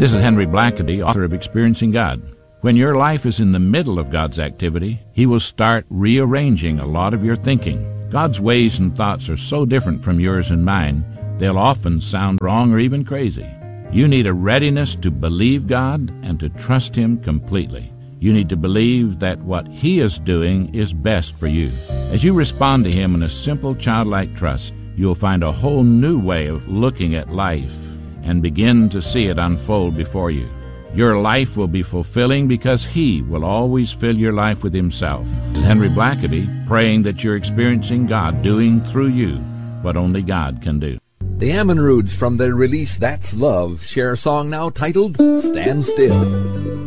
This is Henry Blackaby, author of Experiencing God. When your life is in the middle of God's activity, He will start rearranging a lot of your thinking. God's ways and thoughts are so different from yours and mine, they'll often sound wrong or even crazy. You need a readiness to believe God and to trust Him completely. You need to believe that what He is doing is best for you. As you respond to Him in a simple childlike trust, you'll find a whole new way of looking at life and begin to see it unfold before you. Your life will be fulfilling because He will always fill your life with Himself. This is Henry Blackaby, praying that you're experiencing God doing through you what only God can do. The Ammonroods, from their release That's Love, share a song now titled Stand Still.